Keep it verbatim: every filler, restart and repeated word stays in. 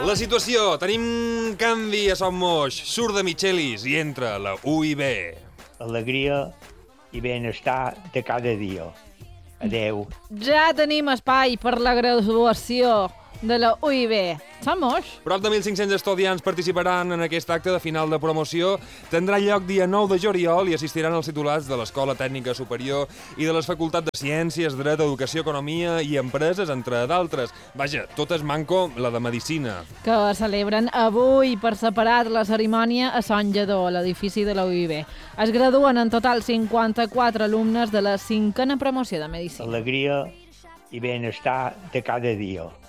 La situació, tenim canvi a Son Moix, surt de Michelis i entra la U I B. Alegria i benestar de cada dia. Adeu. Ja tenim espai per la graduació de la U I B. Som Moix. Prop de mil cinc-cents estudiants participaran en aquest acte de final de promoció. Tindrà lloc dia nou de juliol i assistiran els titulats de l'Escola Tècnica Superior i de les Facultats de Ciències, Dret, Educació, Economia i Empreses, entre d'altres. Vaja, tot és manco la de Medicina. Que celebren avui per separat la cerimònia a Sant Lledó, a l'edifici de la U I B. Es graduen en total cinquanta-quatre alumnes de la cinquena promoció de Medicina. Alegria i benestar de cada dia.